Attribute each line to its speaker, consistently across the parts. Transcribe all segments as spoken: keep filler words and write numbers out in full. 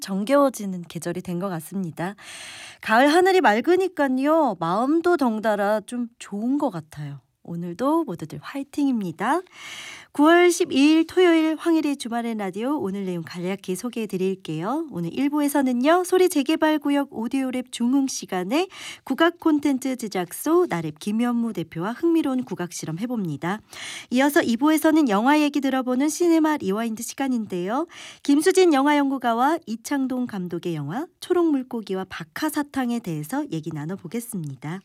Speaker 1: 정겨워지는 계절이 된 것 같습니다. 가을 하늘이 맑으니까요. 마음도 덩달아 좀 좋은 것 같아요. 오늘도 모두들 화이팅입니다. 구월 십이일 토요일 황일의 주말의 라디오, 오늘 내용 간략히 소개해 드릴게요. 오늘 일 부에서는요. 소리 재개발구역 오디오랩 중흥 시간에 국악 콘텐츠 제작소 나랩 김현무 대표와 흥미로운 국악 실험 해봅니다. 이어서 이 부에서는 영화 얘기 들어보는 시네마 리와인드 시간인데요. 김수진 영화연구가와 이창동 감독의 영화 초록물고기와 박하사탕에 대해서 얘기 나눠보겠습니다.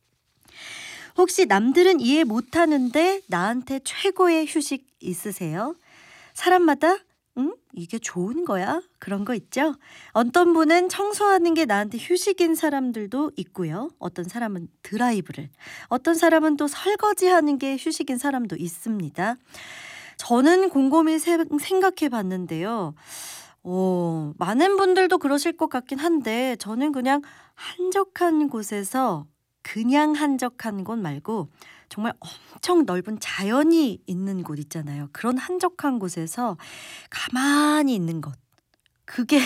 Speaker 1: 혹시 남들은 이해 못하는데 나한테 최고의 휴식 있으세요? 사람마다 응? 이게 좋은 거야? 그런 거 있죠? 어떤 분은 청소하는 게 나한테 휴식인 사람들도 있고요. 어떤 사람은 드라이브를, 어떤 사람은 또 설거지하는 게 휴식인 사람도 있습니다. 저는 곰곰이 생각해 봤는데요. 어, 많은 분들도 그러실 것 같긴 한데 저는 그냥 한적한 곳에서 그냥 한적한 곳 말고 정말 엄청 넓은 자연이 있는 곳 있잖아요. 그런 한적한 곳에서 가만히 있는 것. 그게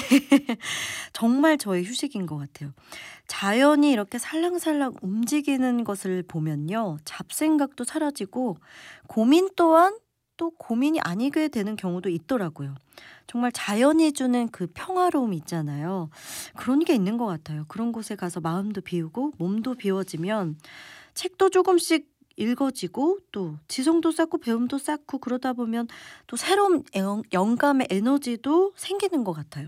Speaker 1: 정말 저의 휴식인 것 같아요. 자연이 이렇게 살랑살랑 움직이는 것을 보면요. 잡생각도 사라지고 고민 또한 또 고민이 아니게 되는 경우도 있더라고요. 정말 자연이 주는 그 평화로움 있잖아요. 그런 게 있는 것 같아요. 그런 곳에 가서 마음도 비우고 몸도 비워지면 책도 조금씩 읽어지고 또 지성도 쌓고 배움도 쌓고 그러다 보면 또 새로운 영, 영감의 에너지도 생기는 것 같아요.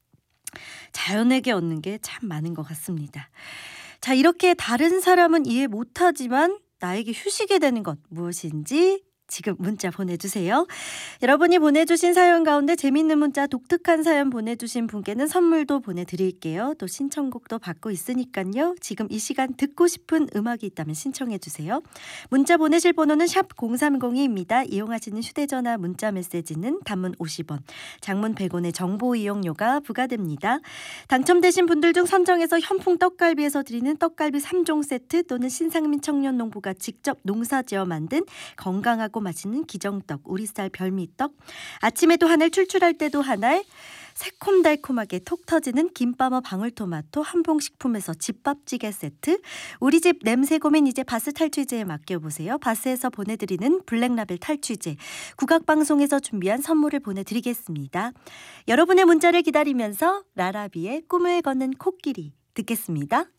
Speaker 1: 자연에게 얻는 게 참 많은 것 같습니다. 자, 이렇게 다른 사람은 이해 못하지만 나에게 휴식이 되는 것 무엇인지 지금 문자 보내주세요. 여러분이 보내주신 사연 가운데 재미있는 문자, 독특한 사연 보내주신 분께는 선물도 보내드릴게요. 또 신청곡도 받고 있으니까요. 지금 이 시간 듣고 싶은 음악이 있다면 신청해주세요. 문자 보내실 번호는 샵 공삼공이입니다. 이용하시는 휴대전화 문자 메시지는 단문 오십 원, 장문 백 원의 정보 이용료가 부과됩니다. 당첨되신 분들 중 선정해서 현풍 떡갈비에서 드리는 떡갈비 삼 종 세트 또는 신상민 청년농부가 직접 농사지어 만든 건강하고 맛있는 기정떡, 우리쌀 별미떡, 아침에도 하늘 출출할 때도 하나, 새콤달콤하게 톡 터지는 김밥와 방울토마토 한봉식품에서 집밥찌개 세트, 우리 집 냄새 고민 이제 바스 탈취제에 맡겨보세요. 바스에서 보내드리는 블랙라벨 탈취제, 국악방송에서 준비한 선물을 보내드리겠습니다. 여러분의 문자를 기다리면서 라라비의 꿈을 걷는 코끼리 듣겠습니다.